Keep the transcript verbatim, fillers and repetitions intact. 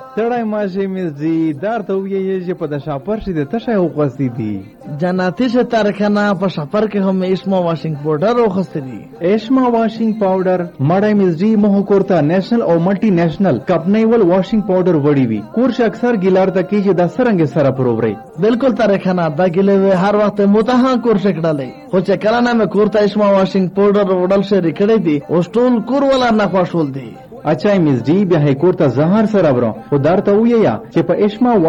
سړی ماشي مزدي دار ته ویې چې په د شاپر شي د تشه وغوستې دي جناتي شه ترکنه په شاپر کې هم اسما واشنګ پاوډر وغوستې دي. ایشما واشنګ پاوډر مړی مزدي مه کورته نیشنل او ملټي نیشنل کپنیول واشنګ پاوډر وړي وي کورش اکثر ګیلار ته کې چې د سرنګ سره پرووري بالکل ترکنه دا ګلې هر وخت متها کورش کړلې خو چې کله نه مې کورته اسما واشنګ پاوډر وړل شي کړې دي او ټول کور ولا نه خوشول دي. اچھا مزدي بیا کورته زهر سره برو خو درته ویې چې په ایشما